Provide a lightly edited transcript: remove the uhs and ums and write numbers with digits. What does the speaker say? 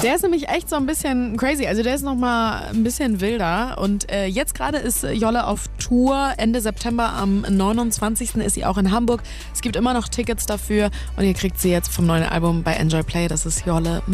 Der ist nämlich echt so ein bisschen crazy. Also der ist nochmal ein bisschen wilder. Und jetzt gerade ist Jolle auf Tour. Ende September am 29. ist sie auch in Hamburg. Es gibt immer noch Tickets dafür. Und ihr kriegt sie jetzt vom neuen Album bei Enjoy Play. Das ist Jolle